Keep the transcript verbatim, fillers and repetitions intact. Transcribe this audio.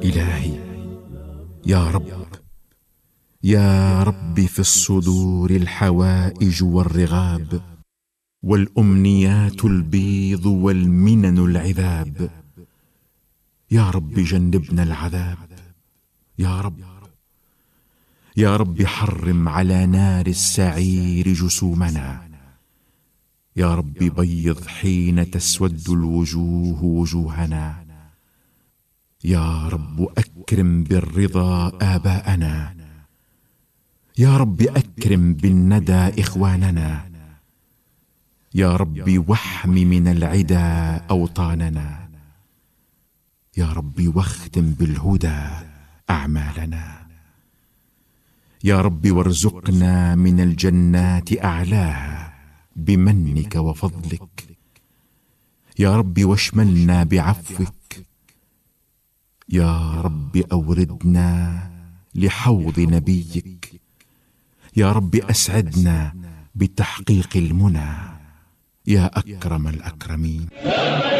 إلهي يا رب، يا رب في الصدور الحوائج والرغاب، والأمنيات البيض والمنن العذاب. يا رب جنبنا العذاب، يا رب يا رب حرم على نار السعير جسومنا. يا رب بيض حين تسود الوجوه وجوهنا. يا رب أكرم بالرضا آباءنا. يا رب أكرم بالندى إخواننا. يا رب واحم من العدا أوطاننا. يا رب واختم بالهدى أعمالنا. يا رب وارزقنا من الجنات أعلاها بمنك وفضلك. يا رب واشملنا بعفوك. يا رب أوردنا لحوض نبيك. يا رب أسعدنا بتحقيق المنى يا أكرم الأكرمين.